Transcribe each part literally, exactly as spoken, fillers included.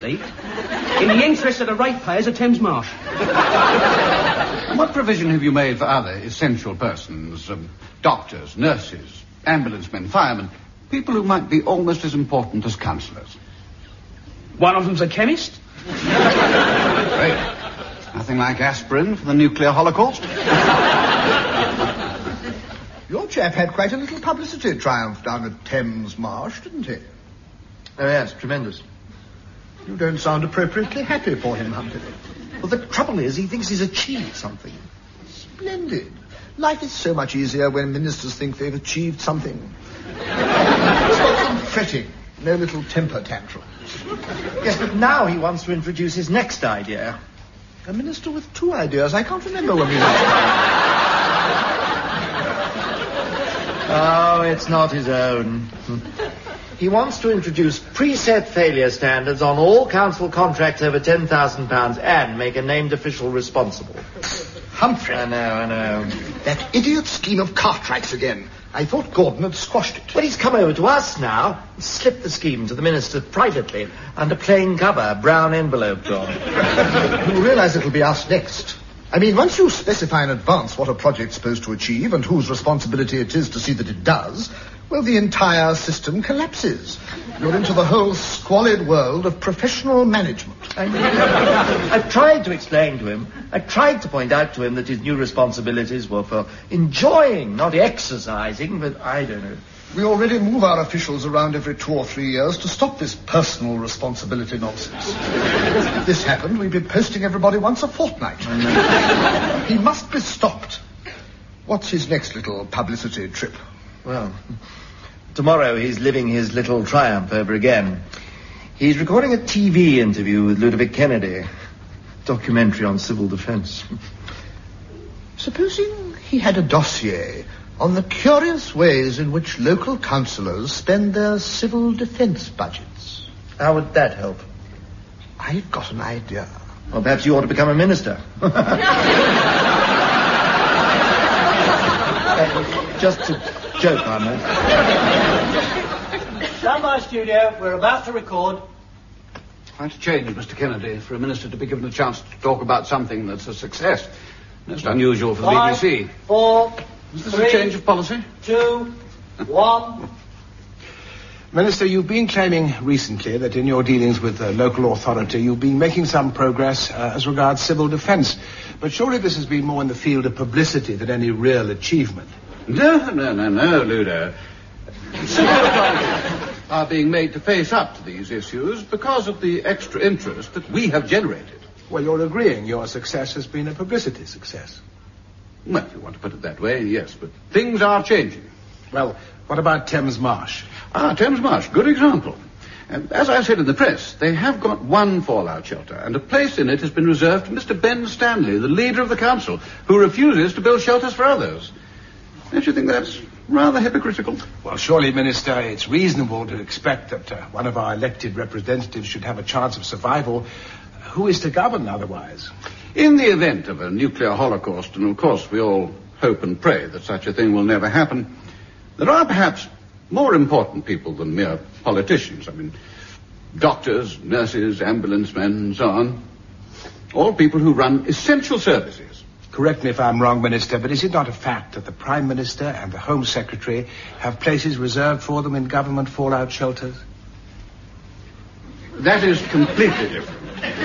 in the interest of the ratepayers of Thames Marsh. And what provision have you made for other essential persons? Um, doctors, nurses, ambulance men, firemen, people who might be almost as important as councillors? One of them's a chemist. Great. Nothing like aspirin for the nuclear holocaust. Your chap had quite a little publicity triumph down at Thames Marsh, didn't he? Oh, yes, tremendous. You don't sound appropriately happy for him, Humphrey. Well, the trouble is, he thinks he's achieved something. Splendid. Life is so much easier when ministers think they've achieved something. Stop some fretting. No little temper tantrums. Yes, but now he wants to introduce his next idea. A minister with two ideas. I can't remember when we last... Oh, it's not his own. He wants to introduce preset failure standards on all council contracts over ten thousand pounds and make a named official responsible. Humphrey. I know, I know. That idiot scheme of Cartwright's again. I thought Gordon had squashed it. Well, he's come over to us now. He slipped the scheme to the minister privately under plain cover, brown envelope job. You'll realise it'll be us next. I mean, once you specify in advance what a project's supposed to achieve and whose responsibility it is to see that it does, well, the entire system collapses. You're into the whole squalid world of professional management. I mean, I've tried to explain to him. I tried to point out to him that his new responsibilities were for enjoying, not exercising, but I don't know. We already move our officials around every two or three years to stop this personal responsibility nonsense. If this happened, we'd be posting everybody once a fortnight. He must be stopped. What's his next little publicity trip? Well, tomorrow he's living his little triumph over again. He's recording a T V interview with Ludovic Kennedy. Documentary on civil defence. Supposing he had a dossier on the curious ways in which local councillors spend their civil defence budgets. How would that help? I've got an idea. Well, perhaps you ought to become a minister. uh, just a joke, I know. Stand by, studio. We're about to record. Quite a change, Mister Kennedy, for a minister to be given a chance to talk about something that's a success. Most unusual for the Five, B B C. Four, Is this three, a change of policy? Two, one. Minister, you've been claiming recently that in your dealings with the local authority you've been making some progress uh, as regards civil defence. But surely this has been more in the field of publicity than any real achievement. No, no, no, no, Ludo. Civil authorities are being made to face up to these issues because of the extra interest that we have generated. Well, you're agreeing your success has been a publicity success. Well, if you want to put it that way, yes, but things are changing. Well, what about Thames Marsh? Ah, Thames Marsh, good example. And as I said in the press, they have got one fallout shelter, and a place in it has been reserved to Mister Ben Stanley, the leader of the council, who refuses to build shelters for others. Don't you think that's rather hypocritical? Well, surely, Minister, it's reasonable to expect that uh, one of our elected representatives should have a chance of survival. Who is to govern otherwise? In the event of a nuclear holocaust, and of course we all hope and pray that such a thing will never happen, there are perhaps more important people than mere politicians. I mean, doctors, nurses, ambulance men, and so on. All people who run essential services. Correct me if I'm wrong, Minister, but is it not a fact that the Prime Minister and the Home Secretary have places reserved for them in government fallout shelters? That is completely different.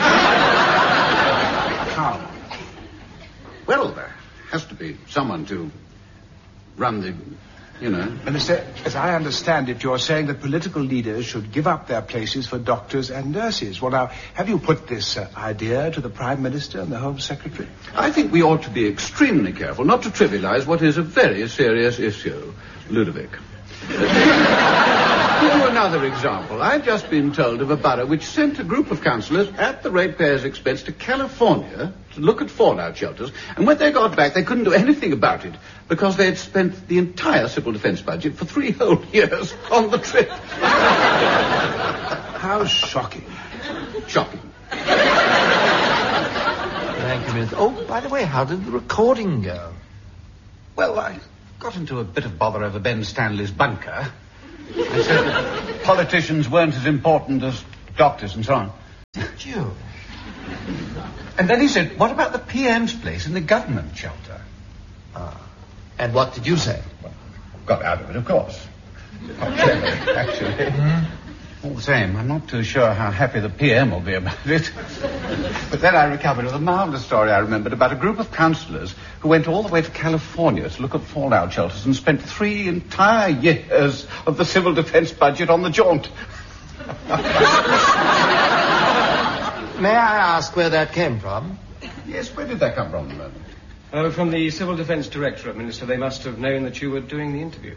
How? Well, there has to be someone to run the, you know... Minister, as I understand it, you're saying that political leaders should give up their places for doctors and nurses. Well, now, have you put this uh, idea to the Prime Minister and the Home Secretary? I think we ought to be extremely careful not to trivialize what is a very serious issue, Ludovic. Give you another example. I've just been told of a borough which sent a group of councillors at the ratepayers' expense to California to look at fallout shelters, and when they got back they couldn't do anything about it because they had spent the entire civil defence budget for three whole years on the trip. How shocking. Shocking. Thank you, Minister. Oh, by the way, how did the recording go? Well, I got into a bit of bother over Ben Stanley's bunker. I said that politicians weren't as important as doctors and so on. Did you? And then he said, what about the P M's place in the government shelter? Ah. And what did you say? Well, got out of it, of course. Not clever, actually. Mm-hmm. All the same, I'm not too sure how happy the P M will be about it. But then I recovered with a marvellous story I remembered about a group of councillors who went all the way to California to look at fallout shelters and spent three entire years of the civil defence budget on the jaunt. May I ask where that came from? Yes, where did that come from? Oh, from the Civil Defence Directorate, Minister. They must have known that you were doing the interview.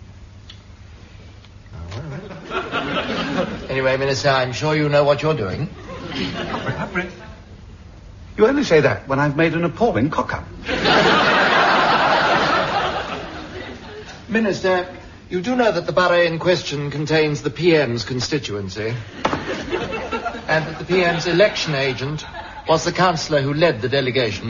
Anyway, Minister, I'm sure you know what you're doing. Humphrey, Humphrey. You only say that when I've made an appalling cock-up. Minister, you do know that the borough in question contains the P M's constituency, and that the P M's election agent was the councillor who led the delegation.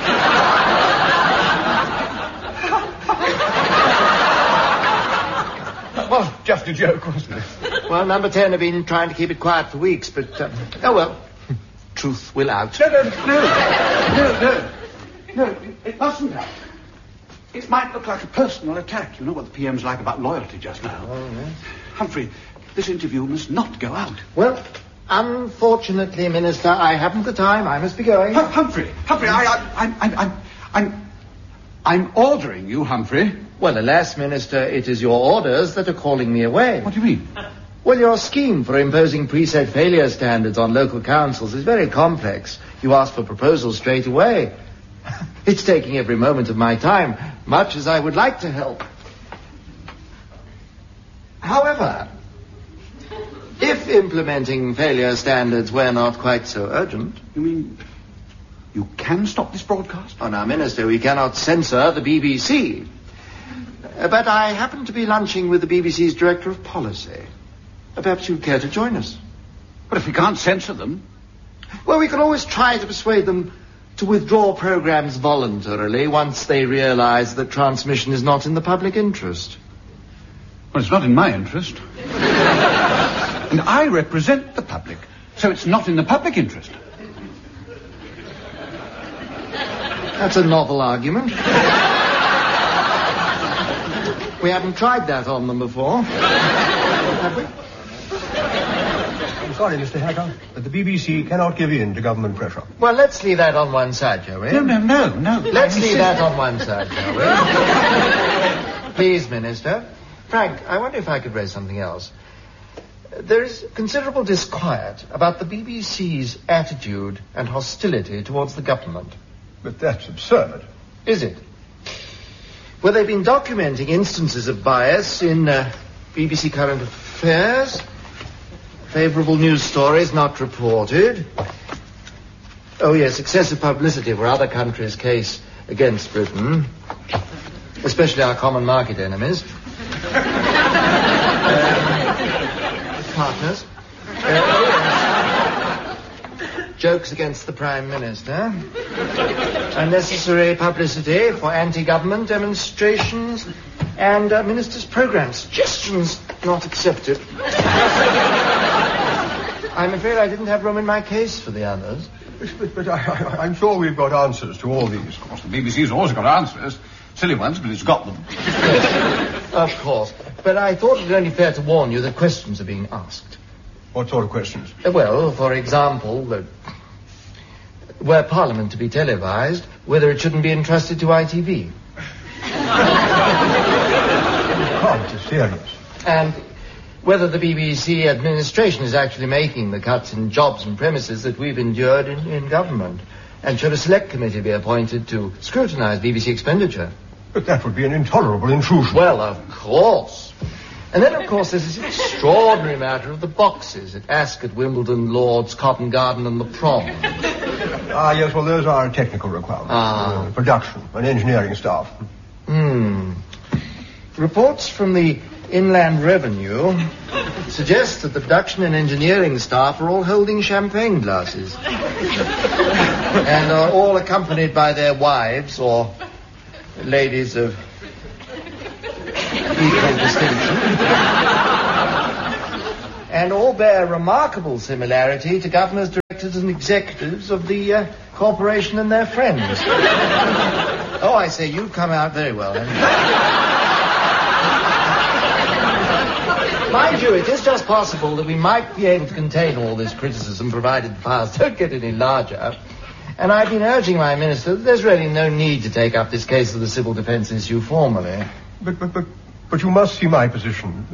That was just a joke, wasn't it? Well, number ten have been trying to keep it quiet for weeks, but, um, oh well, truth will out. No, no, no, no, no, no, it mustn't out. It might look like a personal attack. You know what the P M's like about loyalty just now. Oh, yes. Humphrey, this interview must not go out. Well, unfortunately, Minister, I haven't the time. I must be going. Hum- Humphrey, Humphrey, I, I, I'm, I'm, I'm, I'm, I'm ordering you, Humphrey. Well, alas, Minister, it is your orders that are calling me away. What do you mean? Well, your scheme for imposing preset failure standards on local councils is very complex. You ask for proposals straight away. It's taking every moment of my time, much as I would like to help. However, if implementing failure standards were not quite so urgent... You mean you can stop this broadcast? Oh, now, Minister, we cannot censor the B B C. Uh, but I happen to be lunching with the B B C's Director of Policy. Uh, perhaps you'd care to join us. But if we can't censor them... Well, we can always try to persuade them to withdraw programs voluntarily once they realize that transmission is not in the public interest. Well, it's not in my interest. And I represent the public, so it's not in the public interest. That's a novel argument. We haven't tried that on them before, have we? I'm sorry, Mister Hacker, but the B B C cannot give in to government pressure. Well, let's leave that on one side, shall we? No, no, no, no. Let's leave that on one side, shall we? Please, Minister. Frank, I wonder if I could raise something else. There is considerable disquiet about the B B C's attitude and hostility towards the government. But that's absurd. Is it? Well, they've been documenting instances of bias in uh, B B C Current Affairs, favourable news stories not reported. Oh, yes, excessive publicity for other countries' case against Britain, especially our common market enemies. uh, partners. Uh, jokes against the Prime Minister. Unnecessary publicity for anti-government demonstrations. And uh, Minister's programme suggestions not accepted. I'm afraid I didn't have room in my case for the others. But, but I, I, I'm sure we've got answers to all these. Of course, the B B C's always got answers. Silly ones, but it's got them. Of course. But I thought it only fair to warn you that questions are being asked. What sort of questions? Uh, well, for example, uh, were Parliament to be televised, whether it shouldn't be entrusted to I T V. Oh, it is serious. And whether the B B C administration is actually making the cuts in jobs and premises that we've endured in, in government. And should a select committee be appointed to scrutinise B B C expenditure? But that would be an intolerable intrusion. Well, of course. And then, of course, there's this extraordinary matter of the boxes at Ascot, Wimbledon, Lord's, Covent Garden and the Prom. Ah, yes, well, those are technical requirements. Ah. Uh, production and engineering staff. Hmm. Reports from the Inland Revenue suggest that the production and engineering staff are all holding champagne glasses. And are all accompanied by their wives or ladies of equal distinction. And all bear remarkable similarity to governors, directors, and executives of the uh, corporation and their friends. Oh, I say, you've come out very well, haven't you? Mind you, it is just possible that we might be able to contain all this criticism, provided the files don't get any larger. And I've been urging my minister that there's really no need to take up this case of the civil defence issue formally. But, but, but, but you must see my position.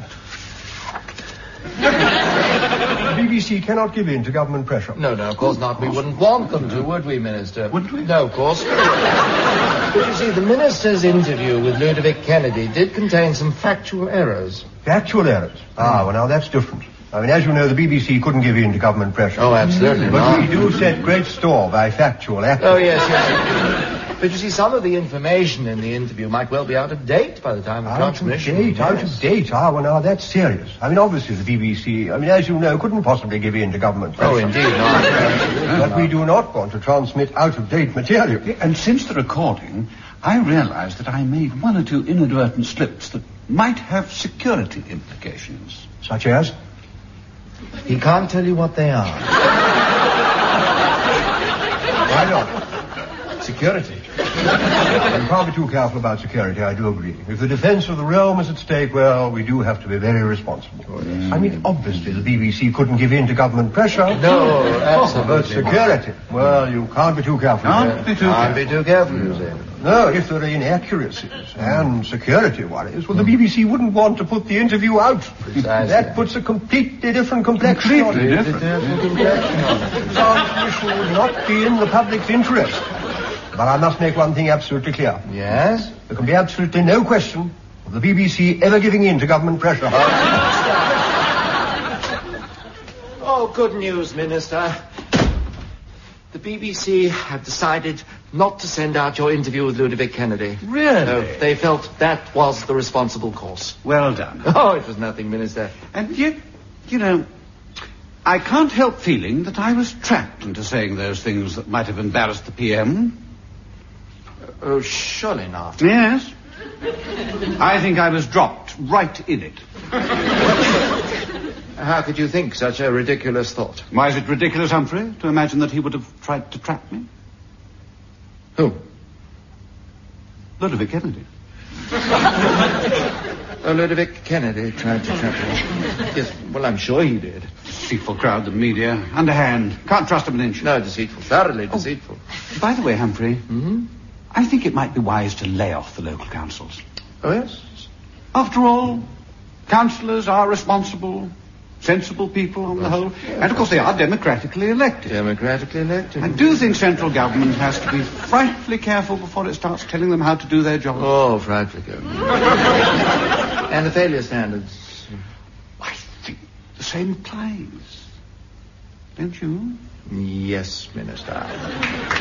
The B B C cannot give in to government pressure. No, no, of course not. We wouldn't want them to, would we, Minister? Wouldn't we? No, of course. But you see, the Minister's interview with Ludovic Kennedy did contain some factual errors. Factual errors? Ah, well, now that's different. I mean, as you know, the B B C couldn't give in to government pressure. Oh, absolutely But not. we do set great store by factual accuracy. Oh, yes, yes. But you see, some of the information in the interview might well be out of date by the time of Out of transmission. date, out Yes. of date. Ah, well, now that's serious. I mean, obviously the B B C, I mean, as you know, couldn't possibly give in to government pressure. Oh, indeed not. But we do not want to transmit out-of-date material. And since the recording, I realized that I made one or two inadvertent slips that might have security implications. Such as? He can't tell you what they are. Why not? Security. You can't be too careful about security, I do agree. If the defence of the realm is at stake, well, we do have to be very responsible. I mean, obviously, the B B C couldn't give in to government pressure. No, Oh, but absolutely. security, well, you can't be too careful. Can't be too Can't be too careful, you say. No, if there are inaccuracies and security worries, well, the B B C wouldn't want to put the interview out. Precisely. That puts a completely different complexion on Completely it. different. Transmission would not be in the public's interest. But I must make one thing absolutely clear. Yes? There can be absolutely no question of the B B C ever giving in to government pressure. Oh, good news, Minister. The B B C have decided not to send out your interview with Ludovic Kennedy. Really? No, they felt that was the responsible course. Well done. Oh, it was nothing, Minister. And yet, you know, I can't help feeling that I was trapped into saying those things that might have embarrassed the P M. Oh, surely not. Yes. I think I was dropped right in it. How could you think such a ridiculous thought? Why is it ridiculous, Humphrey, to imagine that he would have tried to trap me? Who? Ludovic Kennedy. Oh, Ludovic Kennedy tried to trap you. Yes, well, I'm sure he did. Deceitful crowd, the media. Underhand. Can't trust them an inch. No, deceitful. Thoroughly deceitful. By the way, Humphrey, Mm-hmm. I think it might be wise to lay off the local councils. Oh, yes? After all, councillors are responsible, sensible people on the whole. And, of course, they are democratically elected. Democratically elected. I do think central government has to be frightfully careful before it starts telling them how to do their job. Oh, frightfully good. And the failure standards. I think the same applies. Don't you? Yes, Minister.